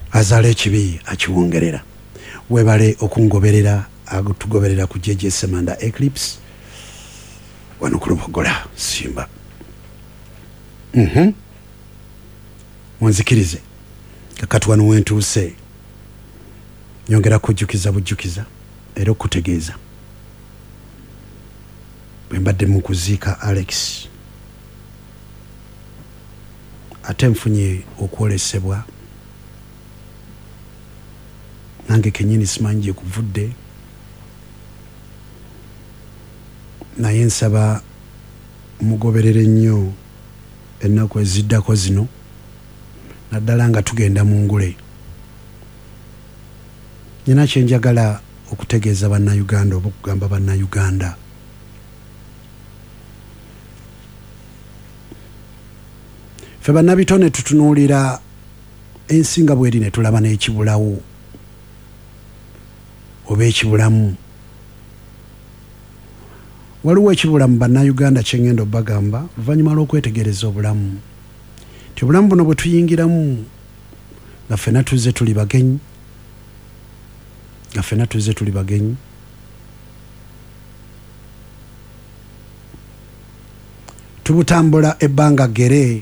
azaala ekibi akiwongerera. Webale okungoberera agutugoberera ku JJ Semanda Eclipse wano ku Lubogola Simba. Munzikirize kakati wano wentuuse nyongera kujjukiza bujjukiza era okutegeeza bwe mbadde mu kuziika Alex ate nfunye okwolesebwa nange kenyini simanyi gye kuvudde naye nsaba mugoberere nnyo ennaku eziddako zino naddala nga tugenda mu ngule. Nina kyenjagala okutegeeza bannayuganda oba okugamba bannayuganda ffe bannabitone tutunuulira ensi nga bweri ne tulaba n'ekibulawo oba ekibulamu. Waliwo ekibulamu bannayuganda kye ngenda obbagamba oluvannyuma lw'okwetegereza obulamu nti obulamu buno bwe tuyingiramu nga ffenna tuzze tuli bagenyi tubutambula ebbanga ggere.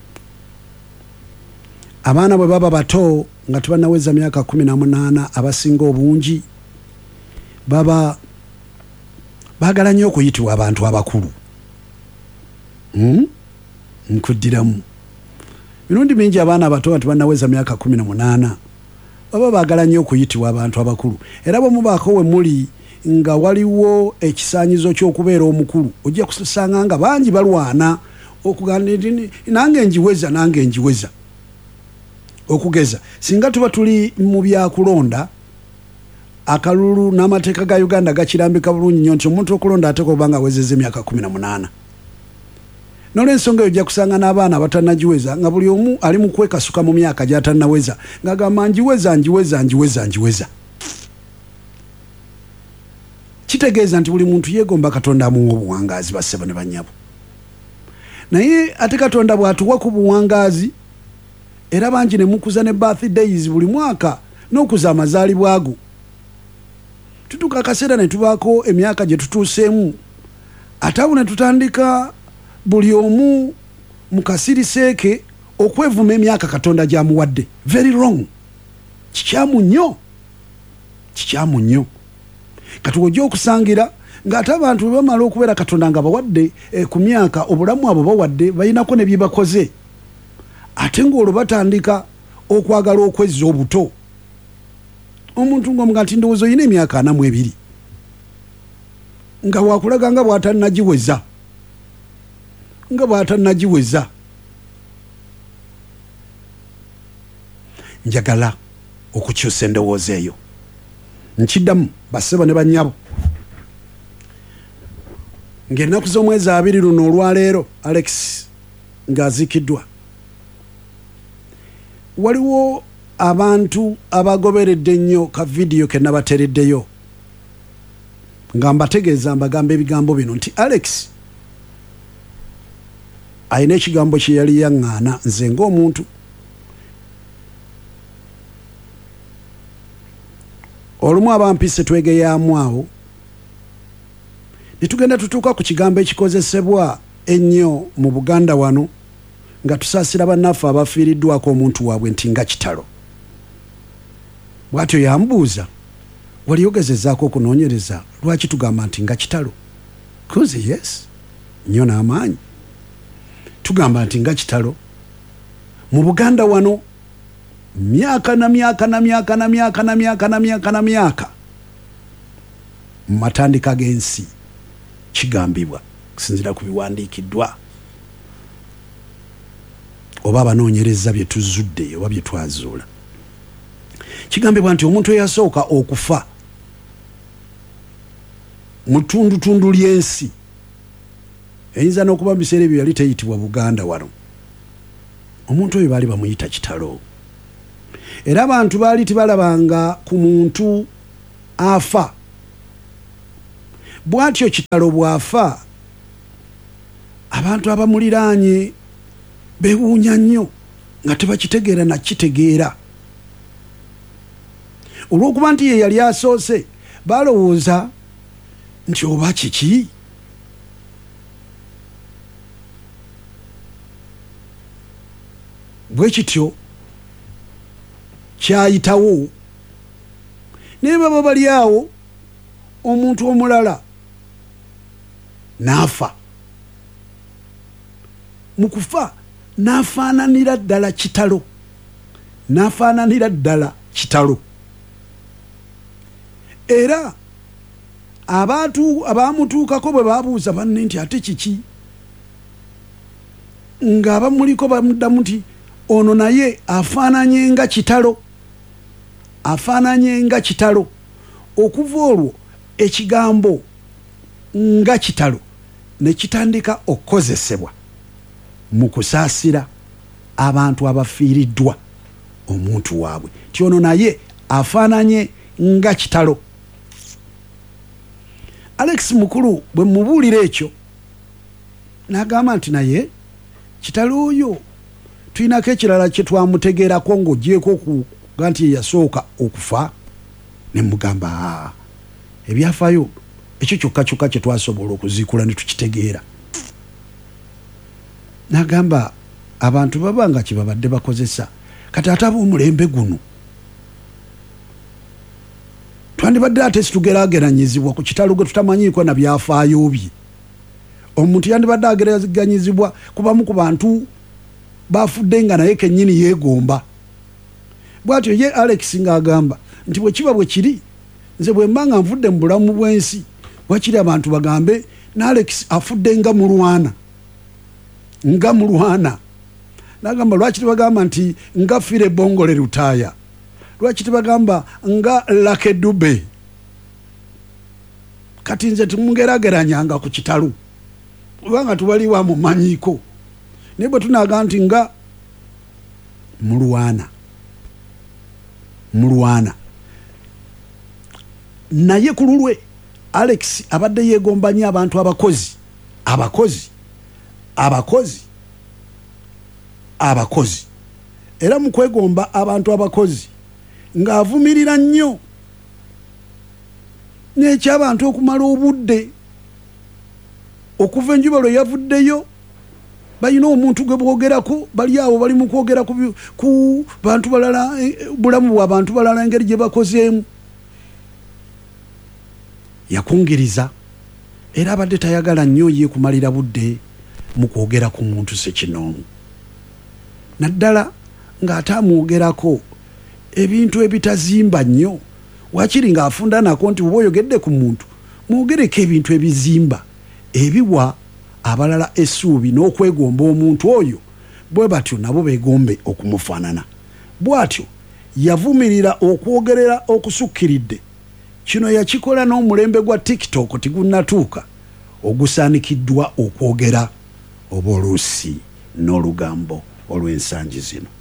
Abaana bwe baba bato nga tebannaweza myaka 18 abasinga obungi baba baagala nnyo okuyitibwa abantu abakulu. Nkuddiramu mirundi mingi abaana abato nga tebannaweza myaka 18 baba baagala nnyo okuyitibwa abantu abakulu, era bwe mubaako we muli nga waliwo ekisaanyizo ky'okubeera omukulu ojja kusanga nga bangi balwana okugamba nti nange njiweza. Okugeza singa tuba tuli mu byakulonda akalulu n'amateeka ga Uganda gakirambika bulungi nnyo nti omuntu okulonda ateeka oba nga awezezza emyaka 18. N'olw'ensonga eyo ojja kusanga n'abaana abatannagiweza nga buli omu ali mu kwekasuka mu myaka gy'atannaweza ng'agamba njiweza. Kitegeeza nti buli muntu yeegomba Katonda amuwa obuwangaazi bassebo ne bannyabo. Naye ate Katonda bw'atuwa ku buwangaazi era bangi ne mukuza ne birthdays buli mwaka n'okuza amazaalibwa ago. Tutuuka akaseera ne tubaako emyaka gye tutuuseemu ate awo ne tutandika buli omu mu kasiriseeke okwevuma emyaka Katonda gy'amuwadde. Very wrong. Kikyamu nnyo. Kati ojja okusangira ng'ate abantu bwe bamala okubeera Katonda nga bawadde ku myaka obulamu abo bawadde balinako ne bye bakoze ate ng'olwo batandika okwagala okwezza obuto. Omuntu ng'omuga nti ndowooza olina emyaka 42 nga wakulaga nga bw'atannagiweza. Njagala okukyusa endowooza eyo. Nkiddamu bassebo ne bannyabo ng'ennaku z'omwezi 2 luno olwaleero Alex ng'aziikiddwa. Waliwo abantu abagoberedde nnyo ka vidiyo ke nabatereddeyo nga mbategeeza mbagamba ebigambo bino nti Alex ayina ekigambo kye yali yaŋŋaana nze ng'omuntu. Olumu abampise twegeyaamu awo ne tugenda tutuuka ku kigambo ekikozesebwa ennyo mu Buganda wano nga tusaasira bannaffe abafiiriddwako omuntu waabwe nti nga kitalo. Bw'atyo yambuuza wali ogezezzaako okunoonyereza lwaki tugamba nti nga kitalo? Kuzi yes nnyo n'amaanyi tugamba nti nga kitalo mu Buganda wano myaka mu matandika g'ensi kigambibwa kusinziira ku biwandiikiddwa oba abanoonyereza bye tuzudde oba bye twazuula. Kigambibwa nti omuntu eyasooka okufa mu ttundutundu ly'ensi eyinza n'okuba mu biseera ebyo yali teyitibwa Buganda wano. Omuntu oyo baali bamuyita kitalo. Era abantu baali tibalabanga ku muntu afa. Bw'atyo kitalo bw'afa abantu abamuliraanye beewuunya nnyo nga tebakitegeera na kitegeera olw'okuba nti ye yali asoose balowooza nti oba kiki bwe kityo kyayitawo naye baba bali awo omuntu omulala n'afa mu kufa n'afaananira ddala kitalo era abantu abamutuukako bwe babuuza banne nti ate kiki ng'abamuliko bamuddamu nti ono naye afaananye nga kitalo okuva olwo ekigambo nga kitalo ne kitandika okukozesebwa mu kusaasira abantu abafiiriddwa omuntu waabwe ti ono naye afaananye nga kitalo. Alex Mukulu bwe mubuulira ekyo n'agamba nti naye kitalo oyo tulinako ekirala kye twamutegeerako ng'ogyeko okuga nti ye yasooka okufa. Ne mugamba ebyafaayo ekyo kyokka kye twasobola okuziikula ne tukitegeera. N'agamba abantu baba nga kye babadde bakozesa kati ate ab'omulembe guno twandibadde ate situgeraageranyizibwa ku kitalo gwe tutamanyiiko na byafaayo bye. Omuntu yandibadde ageraganyizibwa kubamu ku bantu bafudde nga naye kennyini yeegomba. Bw'atyo ye Alex ng'agamba nti bwe kiba bwe kiri nze bwe mba nga nfudde mu bulamu bw'ensi wakiri abantu bagambe ne Alex afudde nga mulwana. N'agamba lwaki tebagamba nti nga Fire Bongole Lutaaya, lwaki tebagamba nga Lucky Dube. Kati nze timungerageranyanga ku kitalo kubanga tubaliwa mumanyiiko naye bwe tunagamba nti nga mulwana naye ku lulwe Alex abadde yeegombanye abantu abakozi era mu kwegomba abantu abakozi ng'avumirira nnyo n'ekyabantu okumala obudde okuva enjuba lwe yavuddeyo balina omuntu gwe bwogerako bali awo bali mu kwogera ku bantu balala bulamu bw'abantu balala engeri gye bakozeemu. Yakungiriza era abadde tayagala nnyo ye kumalira budde mu kwogera ku muntu Ssekinoomu naddala ng'ate amwogerako ebintu ebitazimba nnyo wakiri ng'afunda nako nti bwe oyogedde ku muntu mwogereko ebintu ebizimba ebiwa abalala essuubi n'okwegomba omuntu oyo bwe batyo nabo beegombe okumufaanana. Bw'atyo yavumirira okwogerera okusukkiridde. Kino yakikola n'omulembe gwa TikTok tigunnatuuka ogusaanikiddwa okwogera oba oluusi n'olugambo olw'ensangi zino.